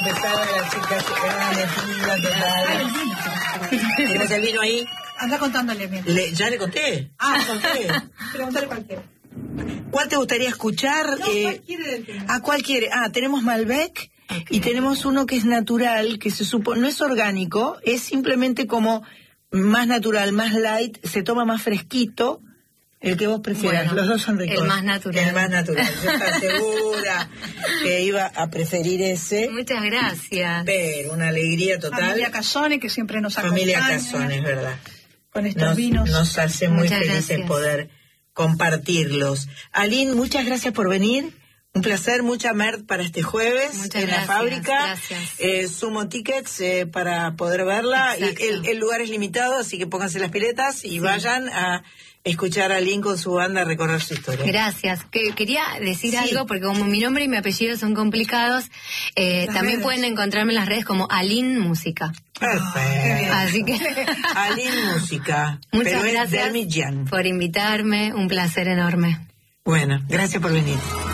empezaba la chica metida total. ¿Tienes el vino ahí? Anda contándole. ¿Ya le conté? Conté. Pregúntale cualquiera. ¿Cuál te gustaría escuchar? No, ¿cuál quiere del tema? ¿Cuál quiere? Tenemos Malbec. Okay. Y tenemos uno que es natural, que se supone, no es orgánico, es simplemente como más natural, más light, se toma más fresquito, el que vos prefieras. Bueno, los dos son ricos. El más natural. El más natural. Yo estaba segura que iba a preferir ese. Muchas gracias. Pero una alegría total. Familia Casone, que siempre nos acompaña. Familia Casone, es verdad. Con estos vinos. Nos hace muy felices poder compartirlos. Aline, muchas gracias por venir. Un placer, mucha merch para este jueves. Muchas en gracias, la fábrica. Gracias. Sumo tickets para poder verla. El lugar es limitado, así que pónganse las piletas y vayan a escuchar a Aline con su banda a recorrer su historia. Gracias. Quería decir algo, porque como mi nombre y mi apellido son complicados, también pueden encontrarme en las redes como Aline Música. Perfecto. Así que Aline Música. Muchas gracias por invitarme, un placer enorme. Bueno, gracias por venir.